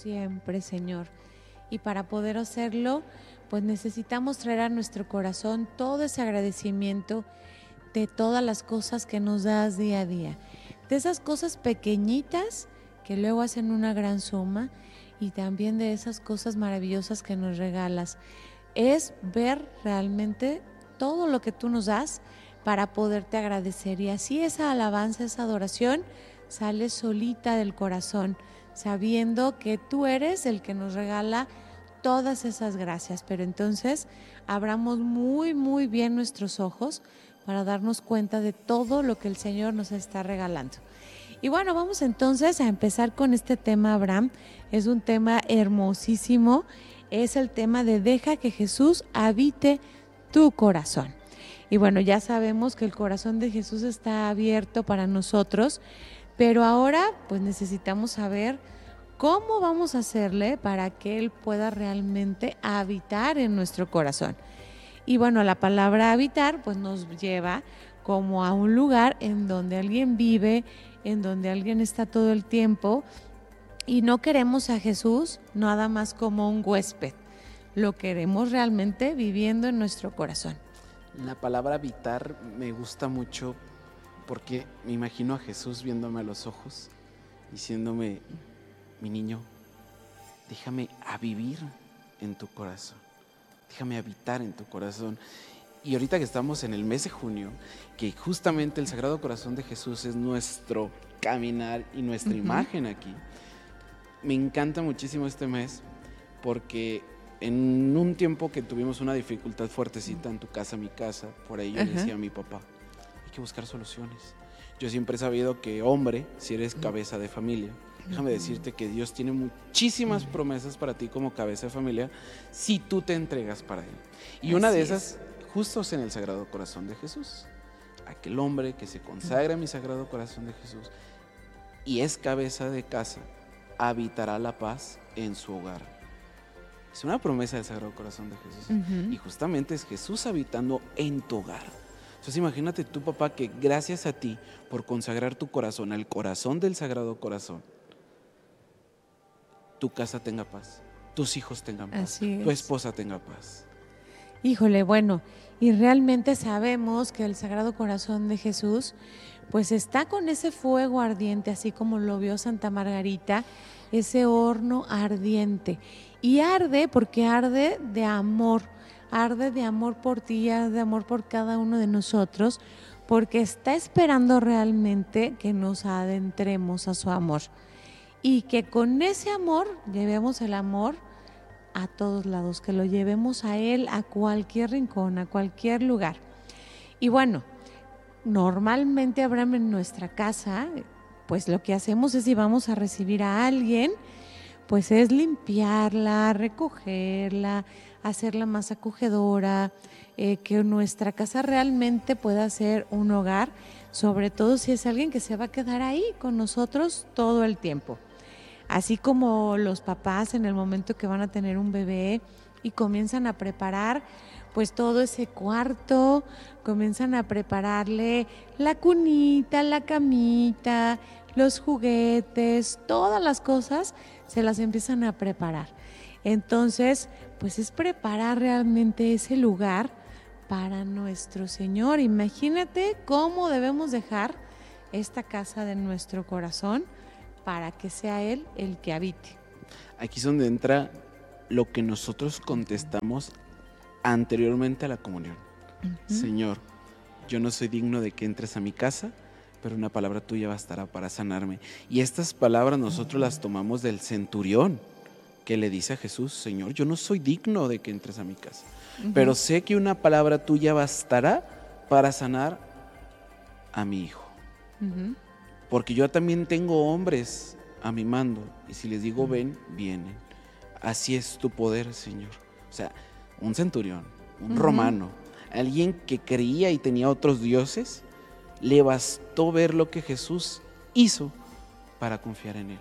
siempre, Señor. Y para poder hacerlo, pues necesitamos traer a nuestro corazón todo ese agradecimiento de todas las cosas que nos das día a día. De esas cosas pequeñitas que luego hacen una gran suma y también de esas cosas maravillosas que nos regalas. Es ver realmente todo lo que tú nos das para poderte agradecer. Y así esa alabanza, esa adoración sale solita del corazón, sabiendo que tú eres el que nos regala todas esas gracias. Pero entonces abramos muy, muy bien nuestros ojos para darnos cuenta de todo lo que el Señor nos está regalando. Y bueno, vamos entonces a empezar con este tema, Abraham. Es un tema hermosísimo. Es el tema de deja que Jesús habite tu corazón. Y bueno, ya sabemos que el corazón de Jesús está abierto para nosotros, pero ahora pues necesitamos saber cómo vamos a hacerle para que Él pueda realmente habitar en nuestro corazón. Y bueno, la palabra habitar pues nos lleva como a un lugar en donde alguien vive, en donde alguien está todo el tiempo, y no queremos a Jesús nada más como un huésped, lo queremos realmente viviendo en nuestro corazón. La palabra habitar me gusta mucho porque me imagino a Jesús viéndome a los ojos, diciéndome, mi niño, déjame a vivir en tu corazón, déjame habitar en tu corazón. Y ahorita que estamos en el mes de junio, que justamente el Sagrado Corazón de Jesús es nuestro caminar y nuestra imagen aquí, me encanta muchísimo este mes porque en un tiempo que tuvimos una dificultad fuertecita en tu casa, mi casa, por ahí yo le decía a mi papá, hay que buscar soluciones. Yo siempre he sabido que hombre, si eres cabeza de familia, déjame decirte que Dios tiene muchísimas promesas para ti como cabeza de familia si tú te entregas para Él. Y una de esas, justo es en el Sagrado Corazón de Jesús. Aquel hombre que se consagra en mi Sagrado Corazón de Jesús y es cabeza de casa, habitará la paz en su hogar. Es una promesa del Sagrado Corazón de Jesús. Y justamente es Jesús habitando en tu hogar. Entonces imagínate tú, papá, que gracias a ti por consagrar tu corazón al corazón del Sagrado Corazón, tu casa tenga paz, tus hijos tengan paz, tu esposa tenga paz. Híjole, bueno, y realmente sabemos que el Sagrado Corazón de Jesús pues está con ese fuego ardiente, así como lo vio Santa Margarita, ese horno ardiente. Y arde porque arde de amor por ti, arde de amor por cada uno de nosotros, porque está esperando realmente que nos adentremos a su amor. Y que con ese amor llevemos el amor a todos lados, que lo llevemos a Él, a cualquier rincón, a cualquier lugar. Y bueno, normalmente, Abraham, en nuestra casa, pues lo que hacemos es, si vamos a recibir a alguien, pues es limpiarla, recogerla, hacerla más acogedora, que nuestra casa realmente pueda ser un hogar, sobre todo si es alguien que se va a quedar ahí con nosotros todo el tiempo. Así como los papás en el momento que van a tener un bebé y comienzan a preparar pues todo ese cuarto, comienzan a prepararle la cunita, la camita, los juguetes, todas las cosas se las empiezan a preparar. Entonces, pues es preparar realmente ese lugar para nuestro Señor. Imagínate cómo debemos dejar esta casa de nuestro corazón para que sea Él el que habite. Aquí es donde entra lo que nosotros contestamos anteriormente a la comunión. Señor, yo no soy digno de que entres a mi casa, pero una palabra tuya bastará para sanarme. Y estas palabras nosotros las tomamos del centurión, que le dice a Jesús, Señor, yo no soy digno de que entres a mi casa, pero sé que una palabra tuya bastará para sanar a mi hijo. Porque yo también tengo hombres a mi mando, y si les digo ven, vienen. Así es tu poder, Señor. O sea, un centurión, un romano, alguien que creía y tenía otros dioses, le bastó ver lo que Jesús hizo para confiar en Él.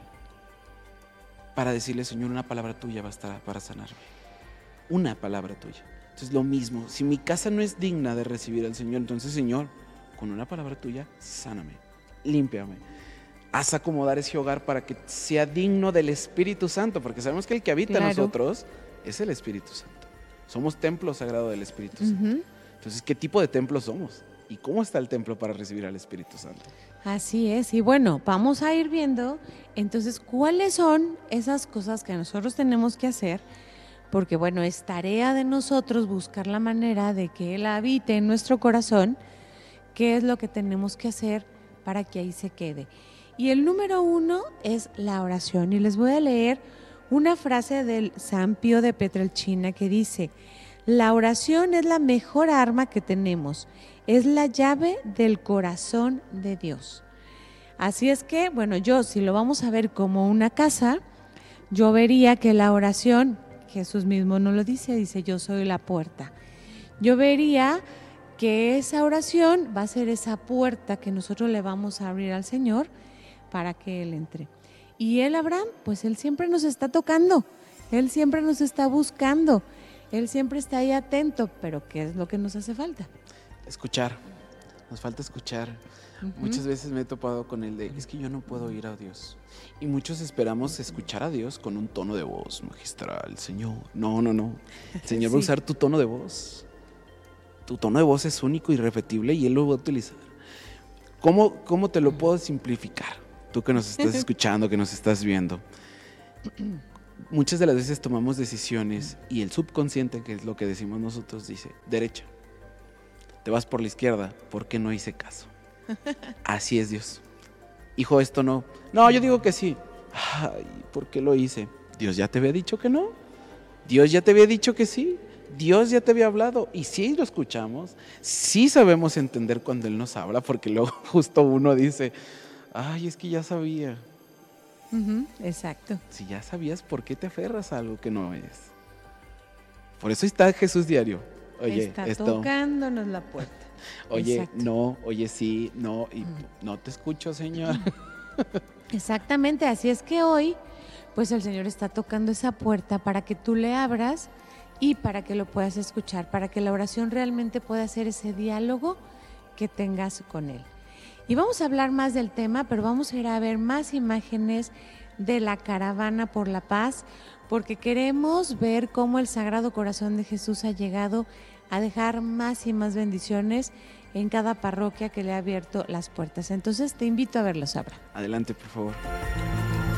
Para decirle, Señor, una palabra tuya bastará para sanarme. Una palabra tuya. Entonces lo mismo, si mi casa no es digna de recibir al Señor, entonces, Señor, con una palabra tuya, sáname, límpiame. haz acomodar ese hogar para que sea digno del Espíritu Santo, porque sabemos que el que habita en nosotros es el Espíritu Santo. Somos templo sagrado del Espíritu Santo. Entonces, ¿qué tipo de templo somos? ¿Y cómo está el templo para recibir al Espíritu Santo? Así es, y bueno, vamos a ir viendo entonces cuáles son esas cosas que nosotros tenemos que hacer, porque bueno, es tarea de nosotros buscar la manera de que Él habite en nuestro corazón, qué es lo que tenemos que hacer para que ahí se quede. Y el número 1 es la oración, y les voy a leer una frase del San Pío de Pietrelcina que dice: la oración es la mejor arma que tenemos, es la llave del corazón de Dios. Así es que, bueno, yo si lo vamos a ver como una casa, yo vería que la oración, Jesús mismo nos lo dice, yo soy la puerta. Yo vería que esa oración va a ser esa puerta que nosotros le vamos a abrir al Señor para que Él entre. Y Él, Abraham, pues Él siempre nos está tocando, Él siempre nos está buscando, Él siempre está ahí atento, pero ¿qué es lo que nos hace falta? Escuchar, nos falta escuchar. Muchas veces me he topado con el de, es que yo no puedo oír a Dios. Y muchos esperamos escuchar a Dios con un tono de voz magistral, Señor. No. El Señor va a usar tu tono de voz. Tu tono de voz es único, irrepetible, y Él lo va a utilizar. ¿Cómo te lo puedo simplificar? Tú que nos estás escuchando, que nos estás viendo. Muchas de las veces tomamos decisiones y el subconsciente, que es lo que decimos nosotros, dice, derecha. Te vas por la izquierda, ¿por qué no hice caso? Así es Dios. Hijo, esto no. No, yo digo que sí. Ay, ¿por qué lo hice? Dios ya te había dicho que no. Dios ya te había dicho que sí. Dios ya te había hablado. Y sí lo escuchamos. Sí sabemos entender cuando Él nos habla, porque luego justo uno dice, ay, es que ya sabía. Exacto. Si ya sabías, ¿por qué te aferras a algo que no es? Por eso está Jesús diario. Oye, está tocándonos la puerta. Oye, exacto. No, oye, sí, no, y no te escucho, Señor. Exactamente, así es que hoy, pues el Señor está tocando esa puerta para que tú le abras y para que lo puedas escuchar, para que la oración realmente pueda ser ese diálogo que tengas con Él. Y vamos a hablar más del tema, pero vamos a ir a ver más imágenes de la caravana por la paz, porque queremos ver cómo el Sagrado Corazón de Jesús ha llegado a dejar más y más bendiciones en cada parroquia que le ha abierto las puertas. Entonces te invito a verlos, Abra. Adelante, por favor.